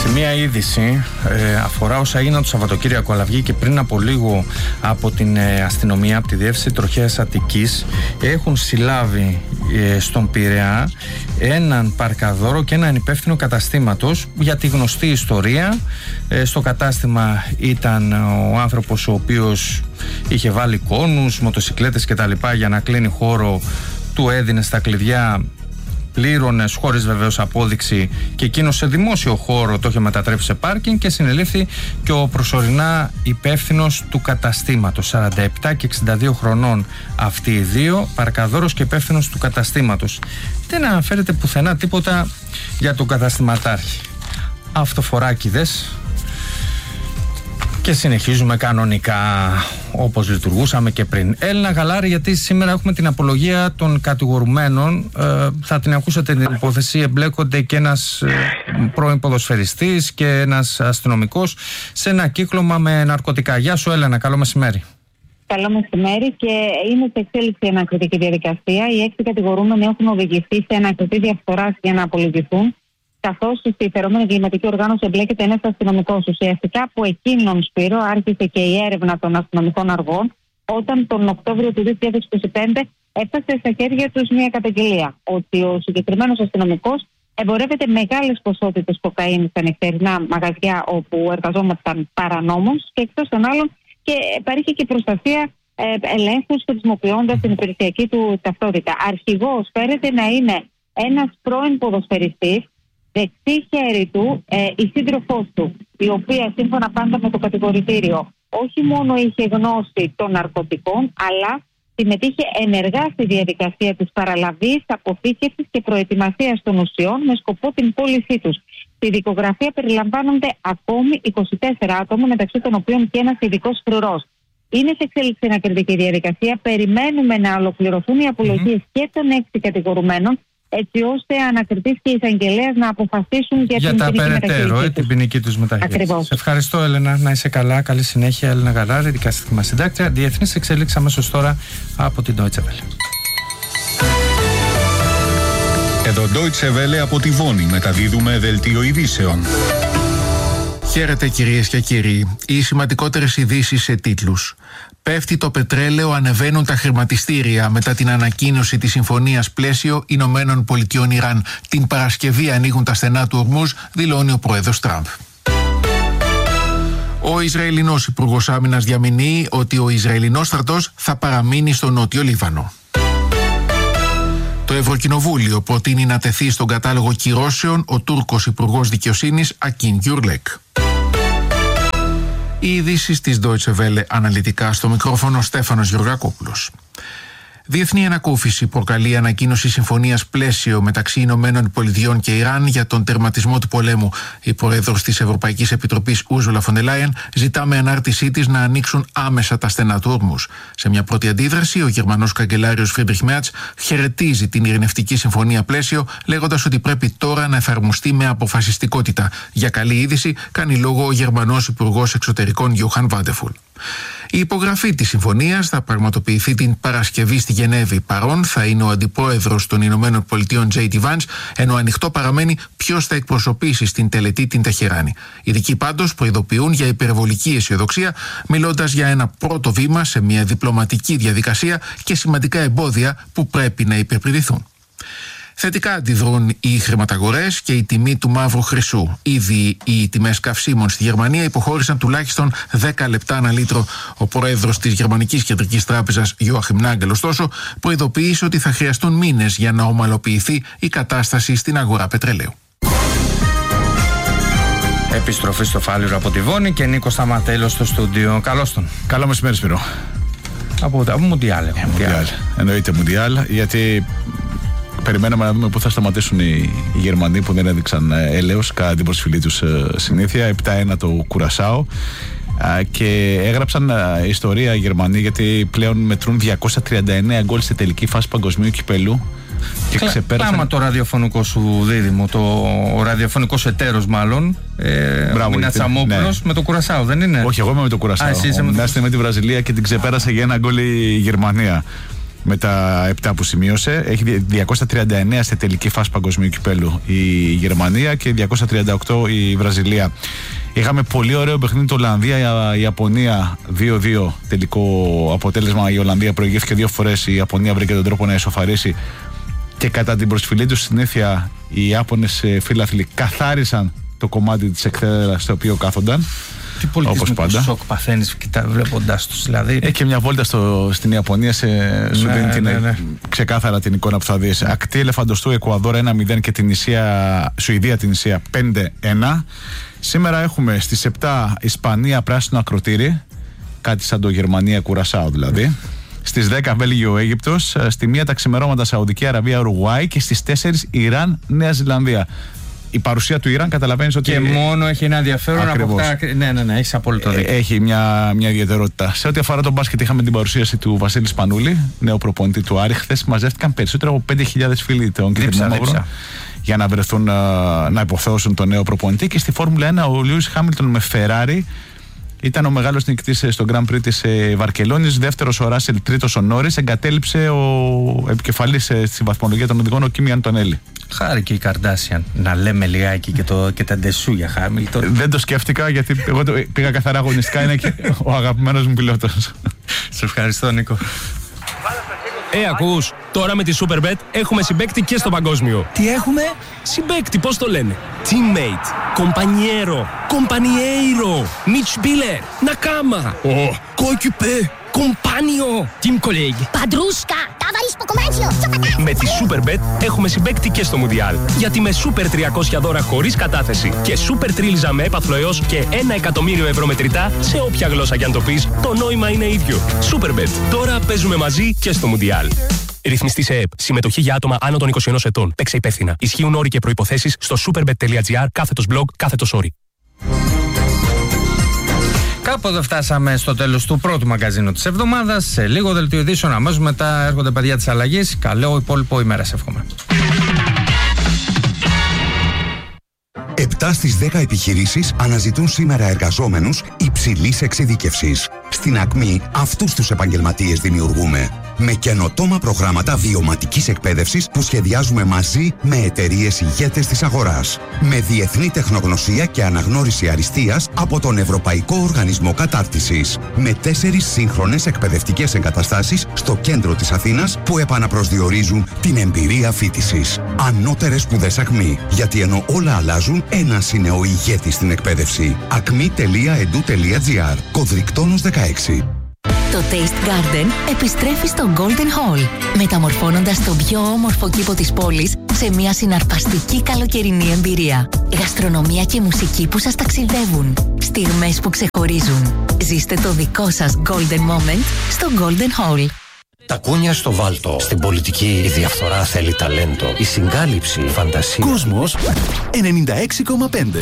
Και μία είδηση αφορά όσα έγιναν το Σαββατοκύριακο, αλλά βγήκε πριν από λίγο από την αστυνομία, από τη Διεύθυνση Τροχέας Αττικής. Έχουν συλλάβει στον Πειραιά έναν παρκαδόρο και έναν υπεύθυνο καταστήματος για τη γνωστή ιστορία. Στο κατάστημα ήταν ο άνθρωπος ο οποίος είχε βάλει κόνους, μοτοσικλέτες κτλ. Για να κλείνει χώρο, του έδινε στα κλειδιά, πλήρωνες χωρίς βεβαίως απόδειξη, και εκείνος σε δημόσιο χώρο το είχε μετατρέψει σε πάρκινγκ, και συνελήφθη και ο προσωρινά υπεύθυνος του καταστήματος, 47 και 62 χρονών αυτοί οι δύο, παρκαδόρος και υπεύθυνος του καταστήματος. Δεν αναφέρεται πουθενά τίποτα για τον καταστηματάρχη. Αυτοφοράκηδες. Και συνεχίζουμε κανονικά όπως λειτουργούσαμε και πριν. Έλληνα Γαλάρη, γιατί σήμερα έχουμε την απολογία των κατηγορουμένων. Θα την ακούσατε την υπόθεση. Εμπλέκονται και ένας πρώην ποδοσφαιριστής και ένας αστυνομικός σε ένα κύκλωμα με ναρκωτικά. Γεια σου Έλενα, καλό μεσημέρι. Καλό μεσημέρι, και είναι σε εξέλιξη η ανακριτική διαδικασία. Οι 6 κατηγορούμενοι έχουν οδηγηθεί σε ανακριτή διαφθοράς για να απολογηθούν, καθώς στη φερόμενη εγκληματική οργάνωση εμπλέκεται ένας αστυνομικός. Ουσιαστικά από εκείνον, Σπύρο, άρχισε και η έρευνα των αστυνομικών αργών, όταν τον Οκτώβριο του 2025 έφτασε στα χέρια τους μια καταγγελία ότι ο συγκεκριμένος αστυνομικός εμπορεύεται μεγάλες ποσότητες κοκαίνης στα νυχτερινά μαγαζιά όπου εργαζόταν παρανόμως, και εκτός των άλλων και παρήχε και προστασία ελέγχους χρησιμοποιώντας την υπηρεσιακή του ταυτότητα. Αρχηγός φέρεται να είναι ένας πρώην ποδοσφαιριστής, δεξί χέρι του η σύντροφός του, η οποία σύμφωνα πάντα με το κατηγορητήριο όχι μόνο είχε γνώση των ναρκωτικών, αλλά συμμετείχε ενεργά στη διαδικασία της παραλαβής, αποθήκευσης και προετοιμασίας των ουσιών με σκοπό την πώλησή τους. Στη δικογραφία περιλαμβάνονται ακόμη 24 άτομα, μεταξύ των οποίων και ένας ειδικός φρουρός. Είναι σε εξέλιξη ανακριτική διαδικασία. Περιμένουμε να ολοκληρωθούν οι απολογίες και των 6 κατηγορουμένων, έτσι ώστε ανακριτής και εισαγγελέας να αποφασίσουν για την τα περαιτέρω, την ποινική τους μεταχείριση. Ακριβώς. Ευχαριστώ Έλενα, να είσαι καλά, καλή συνέχεια. Έλενα Γαλάρη, δικαστική μας συντάκτρια. Διεθνής εξέλιξη αμέσως τώρα από την Deutsche Welle. Εδώ Deutsche Welle από τη Βόνη, μεταδίδουμε δελτίο ειδήσεων. Χαίρετε κυρίες και κύριοι. Οι σημαντικότερες ειδήσεις σε τίτλους. Πέφτει το πετρέλαιο, ανεβαίνουν τα χρηματιστήρια μετά την ανακοίνωση της συμφωνίας πλαίσιο Ηνωμένων Πολιτειών Ιράν. Την Παρασκευή ανοίγουν τα στενά του Ορμούζ, δηλώνει ο πρόεδρος Τραμπ. Ο Ισραηλινός Υπουργός Άμυνας διαμηνύει ότι ο Ισραηλινός στρατός θα παραμείνει στο Νότιο Λίβανο. Το Ευρωκοινοβούλιο προτείνει να τεθεί στον κατάλογο κυρώσεων ο Τούρκος Υπουργός Δικαιοσύνης Ακίν Γκιουρλέκ. Οι ειδήσεις της Deutsche Welle αναλυτικά, στο μικρόφωνο Στέφανος Γεωργακόπουλος. Διεθνή ανακούφιση προκαλεί ανακοίνωση συμφωνίας πλαίσιο μεταξύ Ηνωμένων Πολιτειών και Ιράν για τον τερματισμό του πολέμου. Η πρόεδρος της Ευρωπαϊκής Επιτροπής Ursula von der Leyen ζητά με ανάρτησή της να ανοίξουν άμεσα τα στενά του Ορμούζ. Σε μια πρώτη αντίδραση, ο Γερμανός καγκελάριος Φρίντριχ Μέρτς χαιρετίζει την ειρηνευτική συμφωνία πλαίσιο, λέγοντας ότι πρέπει τώρα να εφαρμοστεί με αποφασιστικότητα. Για καλή είδηση κάνει λόγο ο Γερμανός Υπουργός Εξωτερικών Johann Vadeful. Η υπογραφή της συμφωνίας θα πραγματοποιηθεί την Παρασκευή στη Γενέβη. Παρόν θα είναι ο αντιπρόεδρος των Ηνωμένων Πολιτειών J.D. Vance, ενώ ανοιχτό παραμένει ποιος θα εκπροσωπήσει στην τελετή την Τεχεράνη. Οι ειδικοί πάντως προειδοποιούν για υπερβολική αισιοδοξία, μιλώντας για ένα πρώτο βήμα σε μια διπλωματική διαδικασία και σημαντικά εμπόδια που πρέπει να υπερπηδηθούν. Θετικά αντιδρούν οι χρηματαγορές και η τιμή του μαύρου χρυσού. Ήδη οι τιμές καυσίμων στη Γερμανία υποχώρησαν τουλάχιστον 10 λεπτά ανά λίτρο. Ο πρόεδρος της Γερμανικής Κεντρικής Τράπεζας, Joachim Nagel, ωστόσο, προειδοποίησε ότι θα χρειαστούν μήνες για να ομαλοποιηθεί η κατάσταση στην αγορά πετρελαίου. Επιστροφή στο Φάληρο από τη Βόνη και Νίκος Σταματέλος στο στούντιο. Καλώς τον. Καλό μεσημέρι, Σπύρο. Από Μουντιάλ. Εννοείται Μουντιάλ, γιατί περιμέναμε να δούμε πού θα σταματήσουν οι Γερμανοί που δεν έδειξαν έλεος κατά την προσφυλή τους συνήθεια. 7-1 το Κουρασάο. Και έγραψαν ιστορία οι Γερμανοί, γιατί πλέον μετρούν 239 γκολ σε τελική φάση παγκοσμίου κυπέλου. Και ξεπέρασαν. Άμα το ραδιοφωνικό σου δίδυμο, ο ραδιοφωνικός εταίρος μάλλον, ο Μινάς Τσαμόπουλος, με το Κουρασάο, δεν είναι? Όχι, εγώ είμαι με το Κουρασάο. Ο Μινάς είναι με τη Βραζιλία και την ξεπέρασε για 1 γκολ η Γερμανία. με τα 7 που σημείωσε. Έχει 239 στη τελική φάση παγκοσμίου κυπέλου η Γερμανία και 238 η Βραζιλία. Είχαμε πολύ ωραίο παιχνίδι το Ολλανδία-Ιαπωνία 2-2 τελικό αποτέλεσμα. Η Ολλανδία προηγήθηκε 2 φορές, η Ιαπωνία βρήκε τον τρόπο να ισοφαρίσει και κατά την προσφυλή του συνήθεια οι Ιάπωνες φίλαθλοι καθάρισαν το κομμάτι της εκθέδρας στο οποίο κάθονταν. Τι πολιτισμικό σοκ παθαίνεις βλέποντάς τους, δηλαδή. Έχει και μια βόλτα στην Ιαπωνία, σου δίνει ξεκάθαρα την εικόνα που θα δεις. Ακτή ελεφαντοστού Εκουαδόρ 1-0 και Σουηδία την Ισία 5-1. Σήμερα έχουμε στις 7 Ισπανία πράσινο ακροτήρι, κάτι σαν το Γερμανία Κουρασάο δηλαδή. Στις 10 Βέλγιο Αίγυπτος, στη 1 τα ξημερώματα Σαουδική Αραβία Ουρουγουάη και στις 4 Ιράν Νέα Ζηλανδία. Η παρουσία του Ιράν καταλαβαίνεις ότι. Και μόνο έχει ένα ενδιαφέρον από αυτά. Ναι, έχεις απόλυτο δίκιο. Έχει μια ιδιαιτερότητα. Σε ό,τι αφορά τον μπάσκετ, είχαμε την παρουσίαση του Βασίλη Σπανούλη, νέο προπονητή του Άρη. Χθες μαζεύτηκαν περισσότερο από 5.000 φίλοι των Κυπριακών για να βρεθούν να υποθέσουν τον νέο προπονητή. Και στη Φόρμουλα 1 ο Λιούις Χάμιλτον με Φεράρι ήταν ο μεγάλος νικητής στο Grand Prix της Βαρκελόνης. Δεύτερος ο Ράσελ, τρίτος ο Νόρις. Εγκατέλειψε ο επικεφαλής στη βαθμολογία των οδηγών, ο Κίμι Αντωνέλη. Χάρη και η Καρντάσιαν να λέμε λιγάκι και τα ντεσού για Χάμιλτον. Δεν το σκέφτηκα γιατί εγώ πήγα καθαρά αγωνιστικά. Είναι και ο αγαπημένος μου πιλότος. Σε ευχαριστώ, Νίκο. Ακούς, τώρα με τη Superbet έχουμε συμπαίκτη και στο παγκόσμιο. Τι έχουμε? Συμπαίκτη, πώς το λένε? Teammate, compañero, compañeiro, Mitspieler, Nakama, coéquipier, compagno, team colleague, Παντρούσκα, ταβαρίσκο κομμάτσιο. Με τη Superbet έχουμε συμπαίκτη και στο Μουντιάλ. Γιατί με Super 300 δώρα χωρίς κατάθεση και Super Τρίλιζα με έπαθλο έως και 1 εκατομμύριο ευρώ μετρητά σε όποια γλώσσα κι αν το πεις, το νόημα είναι ίδιο. Superbet. Τώρα παίζουμε μαζί και στο Μουντιάλ. Ρυθμιστή σε ΕΕΠ. Συμμετοχή για άτομα άνω των 21 ετών. Παίξε υπεύθυνα. Ισχύουν όροι και προϋποθέσεις στο superbet.gr/blog/όροι. Κάπου εδώ φτάσαμε στο τέλος του πρώτου μαγκαζίνου της εβδομάδας. Σε λίγο δελτίο ειδήσεων, αμέσως μετά έρχονται παιδιά της αλλαγής. Καλό υπόλοιπο ημέρα, σε εύχομαι. 7 στις 10 επιχειρήσεις αναζητούν σήμερα εργαζόμενους υψηλής εξειδίκευσης. Στην Ακμή αυτούς τους επαγγελματίες δημιουργούμε. Με καινοτόμα προγράμματα βιωματικής εκπαίδευσης που σχεδιάζουμε μαζί με εταιρείες ηγέτες της αγοράς. Με διεθνή τεχνογνωσία και αναγνώριση αριστείας από τον Ευρωπαϊκό Οργανισμό Κατάρτισης. Με 4 σύγχρονες εκπαιδευτικές εγκαταστάσεις στο κέντρο της Αθήνας που επαναπροσδιορίζουν την εμπειρία φοιτησης. Ανώτερες σπουδές Ακμή. Γιατί ενώ όλα αλλάζουν, ένας είναι ο ηγέτης στην εκπαίδευση. acme.edu.gr. Κωδρικτόνος 16. Το Taste Garden επιστρέφει στο Golden Hall, μεταμορφώνοντας τον πιο όμορφο κήπο της πόλης σε μια συναρπαστική καλοκαιρινή εμπειρία. Γαστρονομία και μουσική που σας ταξιδεύουν. Στιγμές που ξεχωρίζουν. Ζήστε το δικό σας Golden Moment στο Golden Hall. Τα κούνια στο βάλτο. Στην πολιτική η διαφθορά θέλει ταλέντο. Η συγκάλυψη, η φαντασία. Κόσμος 96,5.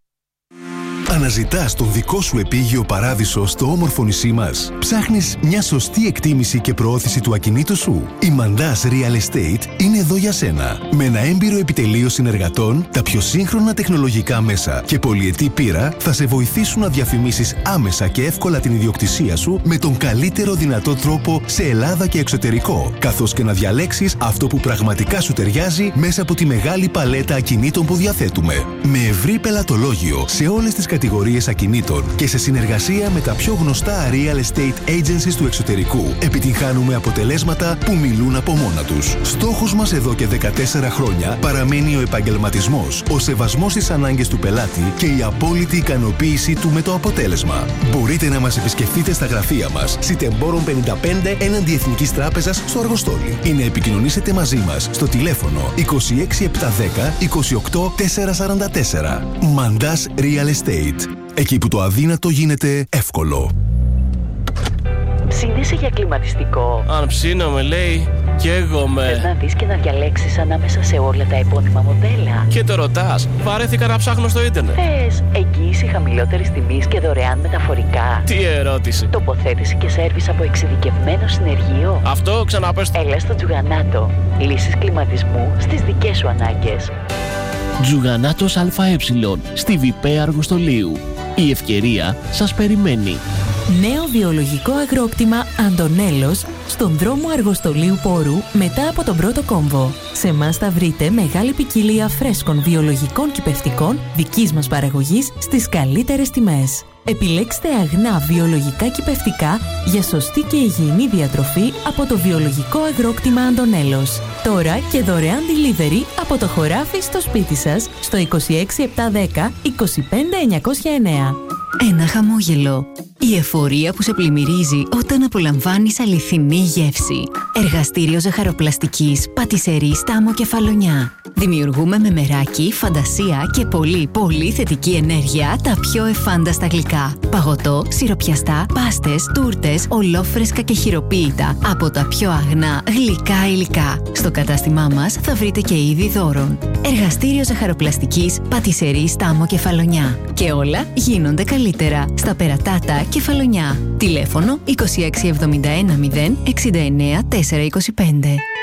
Αναζητάς τον δικό σου επίγειο παράδεισο στο όμορφο νησί μας. Ψάχνεις μια σωστή εκτίμηση και προώθηση του ακινήτου σου. Η Mandas Real Estate είναι εδώ για σένα. Με ένα έμπειρο επιτελείο συνεργατών, τα πιο σύγχρονα τεχνολογικά μέσα και πολυετή πείρα θα σε βοηθήσουν να διαφημίσεις άμεσα και εύκολα την ιδιοκτησία σου με τον καλύτερο δυνατό τρόπο σε Ελλάδα και εξωτερικό, καθώς και να διαλέξεις αυτό που πραγματικά σου ταιριάζει μέσα από τη μεγάλη παλέτα ακινήτων που διαθέτουμε. Με ευρύ πελατολόγιο σε όλες τις κατηγορίες ακινήτων και σε συνεργασία με τα πιο γνωστά real estate agencies του εξωτερικού, επιτυγχάνουμε αποτελέσματα που μιλούν από μόνα τους. Στόχος μας εδώ και 14 χρόνια παραμένει ο επαγγελματισμός, ο σεβασμός στις ανάγκες του πελάτη και η απόλυτη ικανοποίησή του με το αποτέλεσμα. Μπορείτε να μας επισκεφτείτε στα γραφεία μας, Σιτεμπόρων 55 έναντι Εθνικής Τράπεζας στο Αργοστόλι, ή να επικοινωνήσετε μαζί μας στο τηλέφωνο 26710 28 444. Mandas Real Estate. Εκεί που το αδύνατο γίνεται εύκολο. Ψήνεσαι για κλιματιστικό? Αν ψήνομαι, λέει, καίγομαι. Θες να δεις και να διαλέξεις ανάμεσα σε όλα τα επώνυμα μοντέλα? Και το ρωτάς, βαρέθηκα να ψάχνω στο ίντερνετ. Θες εγγύηση χαμηλότερης τιμής και δωρεάν μεταφορικά? Τι ερώτηση. Τοποθέτηση και σέρβις από εξειδικευμένο συνεργείο? Αυτό ξαναπες. Έλα στο Τζουγανάτο. Λύσεις κλιματισμού στις δικές σου ανάγκες. Τζουγανάτος ΑΕ στη ΒΠ Αργοστολίου. Η ευκαιρία σας περιμένει. Νέο βιολογικό αγρόκτημα Αντωνέλος στον δρόμο Αργοστολίου Πόρου μετά από τον πρώτο κόμβο. Σε εμάς θα βρείτε μεγάλη ποικιλία φρέσκων βιολογικών κυπευτικών δικής μας παραγωγής στις καλύτερες τιμές. Επιλέξτε αγνά βιολογικά κυπευτικά για σωστή και υγιεινή διατροφή από το βιολογικό αγρόκτημα Αντωνέλος. Τώρα και δωρεάν delivery από το χωράφι στο σπίτι σας στο 26710 25909. Ένα χαμόγελο. Η εφορία που σε πλημμυρίζει όταν απολαμβάνεις αληθινή γεύση. Εργαστήριο ζαχαροπλαστικής Πατισερή Στάμο Κεφαλονιά. Δημιουργούμε με μεράκι, φαντασία και πολύ θετική ενέργεια τα πιο εφάνταστα γλυκά. Παγωτό, σιροπιαστά, πάστες, τούρτες, ολόφρεσκα και χειροποίητα από τα πιο αγνά γλυκά υλικά. Στο κατάστημά μας θα βρείτε και είδη δώρων. Εργαστήριο ζαχαροπλαστικής Πατισερή Στάμο Κεφαλονιά. Και όλα γίνονται καλύτερα στα Περατάτα Κεφαλονιά. Τηλέφωνο 2671 069 425.